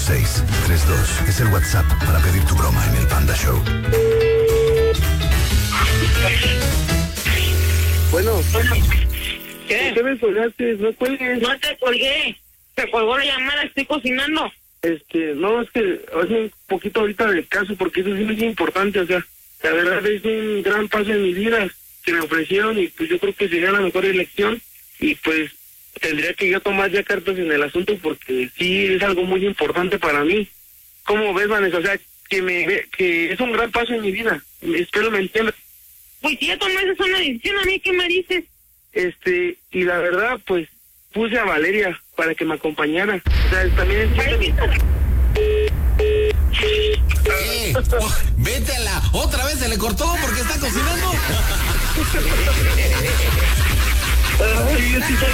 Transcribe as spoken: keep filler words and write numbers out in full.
seis tres dos. Es el WhatsApp para pedir tu broma en el Panda Show. Bueno. ¿Qué? ¿Qué me colgaste? No cuelgues. No te colgué. Te colgó la llamada, estoy cocinando. Este, no, es que hace un poquito ahorita del caso, porque eso sí es importante, o sea, la verdad es un gran paso en mi vida que me ofrecieron y pues yo creo que sería la mejor elección y pues tendría que yo tomar ya cartas en el asunto porque sí es algo muy importante para mí. ¿Cómo ves, Vanessa? O sea, que me que es un gran paso en mi vida. Espero me entiendas. Pues si ya tomaste una decisión, ¿a mí qué me dices? Este, y la verdad, pues, puse a Valeria para que me acompañara. O sea, también entiendo mi... Eh, oh, vete a la... ¿Otra vez se le cortó porque está cocinando? Ay, yo sí soy